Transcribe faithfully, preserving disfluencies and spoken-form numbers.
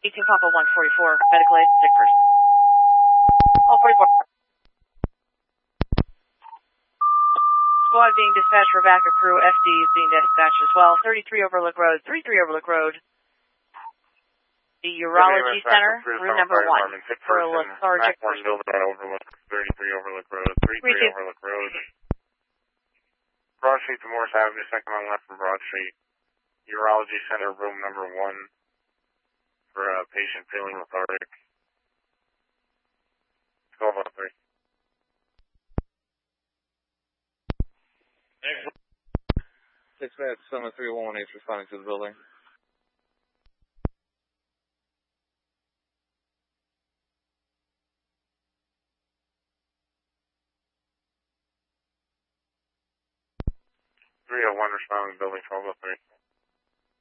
eighteen Papa one forty-four, medical aid, sick person. Oh, forty-four. Squad being dispatched for backup crew. F D is being dispatched as well. thirty-three Overlook Road, thirty-three Overlook Road. The Urology Center, room number one, for a lethargic person. Overlook, thirty-three Overlook Road, thirty-three Overlook Road. Broad Street to Morris Avenue, second on left from Broad Street. Urology Center, room number one, for a patient feeling lethargic. twelve oh three. Six minutes, seven three one one eight responding to the building. three oh one responding to the building, twelve oh three.